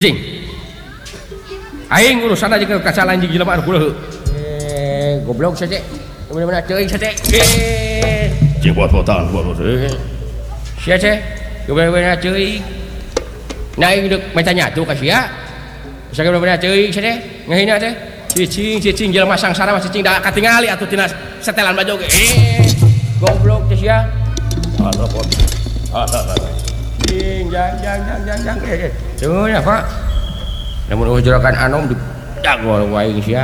Cing, aing urusan aja ke kaca anjing jelema anu kuleuk. Goblok saja. Mana-mana teuing saja. Cing buat-buatan buat. Sia ce. Goblok-goblok teuing. Na aing deuk maca nyatu ka sia. Bisa goblok teuing saja. Ngahina teh. Cicing jelema sangsara mah cicing da katingali atuh tina setelan baju ge. Goblok teh sia. Repot. Jang. Tunggu ya Pak. Namun ujurakan anom didagol wae sia.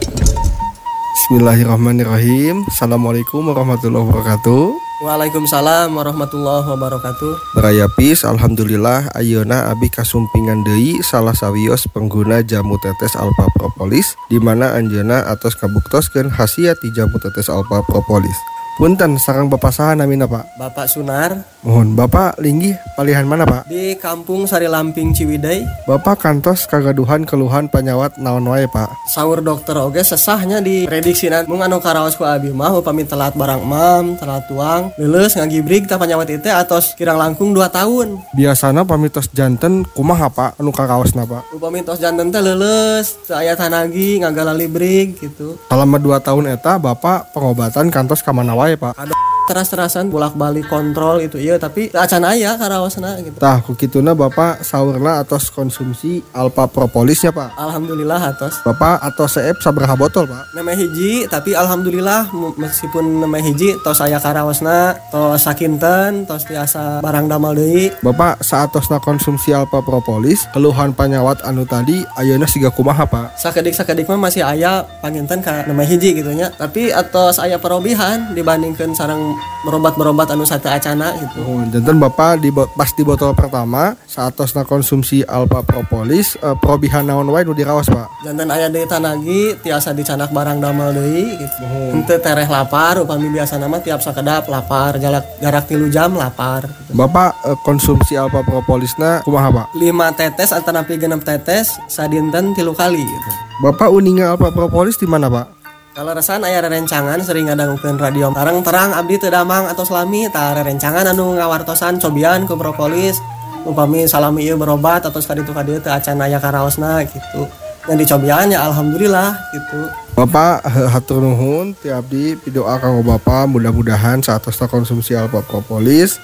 Bismillahirrahmanirrahim. Assalamualaikum warahmatullahi wabarakatuh. Waalaikumsalam warahmatullahi wabarakatuh. Baraya pis, alhamdulillah ayeuna abi kasumpingan deui salah sawios pengguna jamu tetes alpha propolis di mana anjeunna atos kabuktoskeun khasiat ti jamu tetes alpha propolis. Punten sareng Bapak saha namina Pak? Bapak Sunar. Mohon Bapak linggih palihan mana Pak? Di Kampung Sari Lamping Ciwidey. Bapak kantos kagaduhan keluhan panyawat naon wae Pak? Saur dokter oge sesahnya diprediksinan mung anu karaos ku abi mah upami telat barang mam, telat tuang, leuleus ngagibrig ta panyawat ieu teh atos kirang langkung 2 tahun. Biasana pamitos janten kumaha Pak anu karaosna Pak? Upami tos janten teh leuleus, teu aya tanagi ngagala librig gitu. Selama 2 tahun eta Bapak pengobatan kantos ka mana wae Pak? Ada teras-terasan bolak-balik kontrol itu iya tapi acan aya karaosna gitu. Tah ku kituna Bapak saurna atos konsumsi alpha propolis ya Pak. Alhamdulillah atos. Bapak atos seep sabaraha botol Pak? Nemeh hiji tapi alhamdulillah meskipun nemeh hiji tos aya karaosna tos sakinten tos tiasa barang damel deui. Bapak saatosna konsumsi alpha propolis keluhan panyawat anu tadi ayeuna siga kumaha Pak? Sakedik mah masih aya panginten ka nemeh hiji gitu nya tapi atos aya perobihan dibandingkeun sareng berobat anu sate acana gitu. Oh, janten Bapak pas di botol pertama saatosna konsumsi alpha propolis perobihan naon wae nu diraos Pak? Janten aya deui tanagi tiasa dicanak barang damel deui gitu. Henteu tereh lapar upami biasana mah tiap sakedap lapar jarak 3 jam lapar gitu. Bapak konsumsi alpha propolisna kumaha Pak? 5 tetes atanapi 6 tetes sadinten 3 kali gitu. Bapak uninga alpha propolis di mana Pak? Kalau resan aya rerencangan sering ngadangukeun radio terang abdi teu damang atau selami tah rerencangan anu ngawartosan cobian ku propolis upami salami ieu berobat atau kaditu kadieu teu acan aya karaosna gitu. Yang dicobian ya alhamdulillah gitu. Bapak hatur nuhun ti abdi pidoa kanggo Bapak mudah-mudahan saatosna konsumsi alpha propolis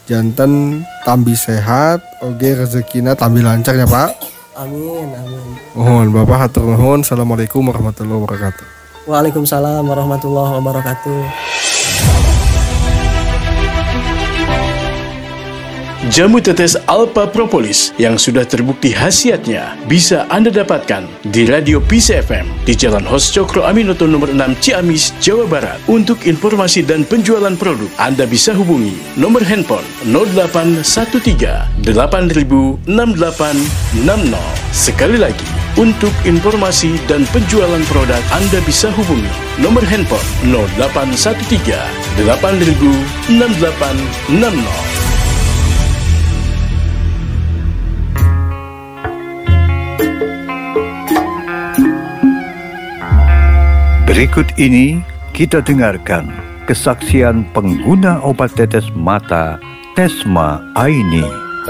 janten tambi sehat oge rezekina tambi lancar ya Pak. Amin. Mohon Bapak hatur nuhun. Assalamualaikum warahmatullahi wabarakatuh. Waalaikumsalam warahmatullahi wabarakatuh. Jamu tetes alpha propolis yang sudah terbukti khasiatnya bisa Anda dapatkan di Radio Peace FM di Jalan Hos Cokro Aminoto nomor 6 Ciamis, Jawa Barat. Untuk informasi dan penjualan produk Anda bisa hubungi nomor handphone 0813 8000 6860. Sekali lagi, untuk informasi dan penjualan produk Anda bisa hubungi nomor handphone 0813 8000 6860. Berikut ini kita dengarkan kesaksian pengguna obat tetes mata Tesma Aini.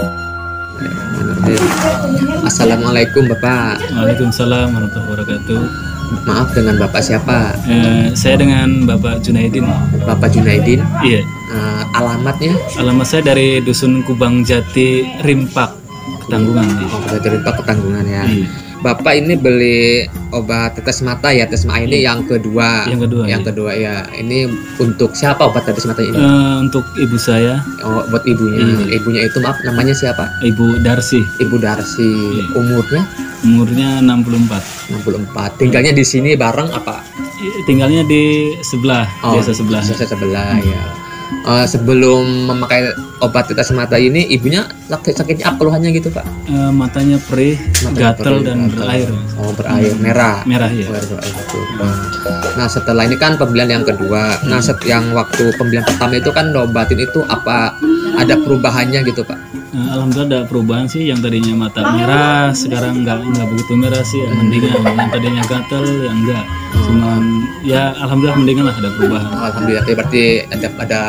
Assalamualaikum Bapak. Waalaikumsalam warahmatullahi wabarakatuh. Maaf, dengan Bapak siapa? Saya dengan Bapak Junaidin. Bapak Junaidin? Iya. Alamatnya? Alamat saya dari Dusun Kubang Jati, Rimpak, Ketanggungan. Rimpak, Ketanggungan ya. Iya. Bapak ini beli obat tetes mata ya, Tesma ini yang kedua. Yang kedua ya. Ini untuk siapa obat tetes mata ini? Untuk ibu saya. Oh, buat ibunya. Iya. Ibunya itu maaf namanya siapa? Ibu Darsi. Ibu Darsi. Iya. Umurnya 64. Tinggalnya di sini bareng apa? Tinggalnya di sebelah, desa sebelah. Desa sebelah ya. Sebelum memakai obat tetes mata ini ibunya sakitnya apa keluhannya gitu Pak? Matanya perih, gatal dan berair. Oh, berair merah ya. Nah setelah ini kan pembelian yang kedua. Nah yang waktu pembelian pertama itu kan obatin itu apa ada perubahannya gitu Pak? Alhamdulillah ada perubahan sih, yang tadinya mata merah sekarang nggak begitu merah sih, mendingan. Yang tadinya gatal ya enggak, cuman ya alhamdulillah mendingan lah, ada perubahan. Alhamdulillah berarti ada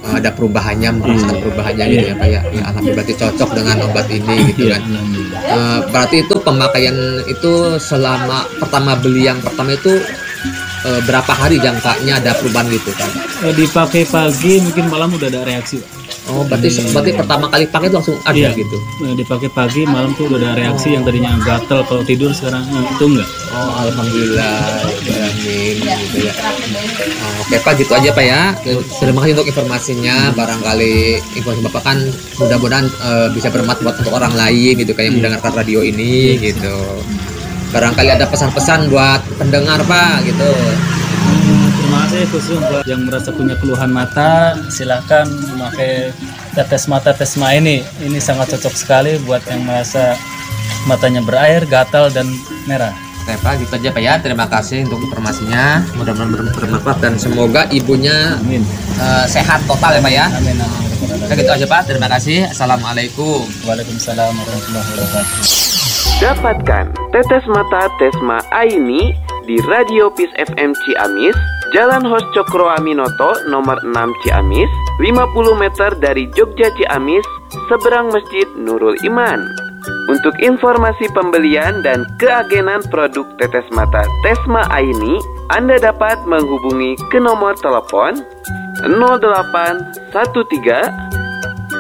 ada perubahannya, merasakan perubahannya gitu ya Pak ya. Ya alhamdulillah berarti cocok dengan obat ini gitu kan. Berarti itu pemakaian itu selama pertama beli yang pertama itu berapa hari jangkanya ada perubahan gitu kan? Dipakai pagi mungkin malam udah ada reaksi Pak. Oh berarti pertama kali pakai itu langsung ada gitu? Dipakai pagi malam tuh udah ada reaksi yang tadinya gatel kalau tidur sekarang itu enggak. Oh alhamdulillah, amin gitu ya. Oke Pak gitu aja Pak ya. Terima kasih untuk informasinya. Barangkali informasi Bapak kan mudah-mudahan bisa bermanfaat untuk orang lain gitu kayak yang mendengarkan radio ini gitu. Barangkali ada pesan-pesan buat pendengar Pak gitu. Terima kasih khusus buat yang merasa punya keluhan mata, silakan memakai tetes mata Tesma ini. Ini sangat cocok sekali buat yang merasa matanya berair, gatal dan merah. Oke Pak, gitu aja Pak ya. Terima kasih untuk informasinya. Mudah-mudahan bermanfaat dan semoga ibunya sehat total ya Pak ya. Amin. Oke gitu aja Pak. Terima kasih. Assalamualaikum. Waalaikumsalam warahmatullahi wabarakatuh. Dapatkan tetes mata Tesma Aini di Radio Peace FM Ciamis, Jalan Hos Cokro Aminoto nomor 6 Ciamis, 50 meter dari Jogja Ciamis, seberang Masjid Nurul Iman. Untuk informasi pembelian dan keagenan produk tetes mata Tesma Aini, Anda dapat menghubungi ke nomor telepon 0813 8000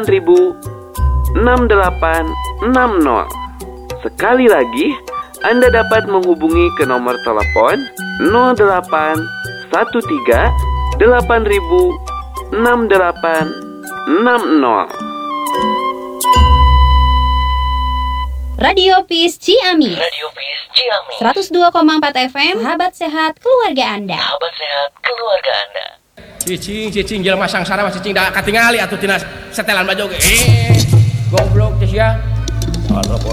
6860. Sekali lagi, Anda dapat menghubungi ke nomor telepon 0813 8000 6860. Radio Peace Ciamis. 102,4 FM. Sahabat sehat keluarga Anda. Cicing jelema sangsara mah cicing da katingali atuh tina setelan baju ge. Goblok teh sia. Telepon.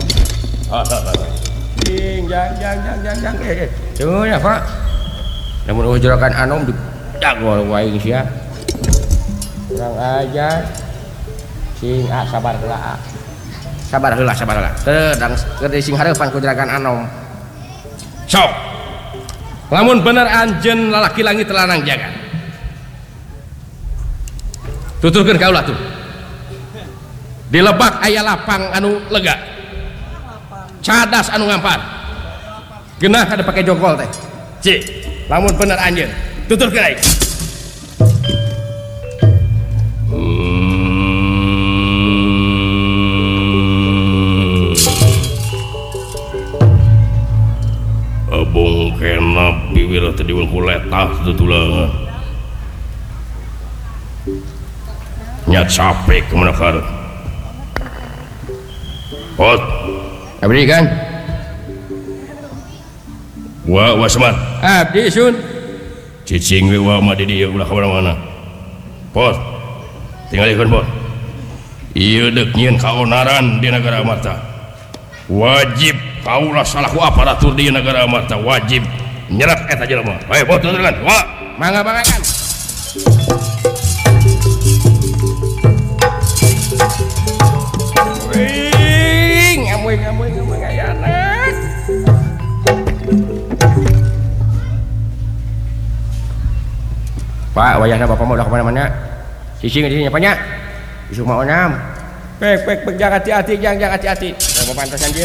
Jang. Cuy apa? Namun ujurakan anom jago wae sia. Kurang aja. Sing sabar heula. Sabar heula. Teu keur sing hareupan ku juragan anom. Sok. Lamun bener anjeun lalaki langit lanang jagat. Tuturkeun kaula tuh. Di Lebak aya lapang anu lega. Cadas anu ngampar. Geunah kada pake jogol teh. Cik, lamun bener anjeun, tuturkeun aing. Abong kena bibir teh diweung ku letah tutulangan. Nyat sape kemana kar? Pot, abdi kan? Wa semat. Abdi sun. Cicing we wa mah di dieu ulah ka mana-mana. Pot, tinggalikeun pot. Ieu deuk nyieun kaonaran di negara mata. Wajib kaulah salaku aparatur di negara mata wajib nyerat eta jelema. Bae pot tuturkan. Wa, mangga kan. Ngamuy ayana. Pak, wayahna bapak mau udah kemana-mana. Sising di sini apanya? Isuk mau onam. Pek, jangan hati-hati, jangan hati-hati. Bapak pantas anjir.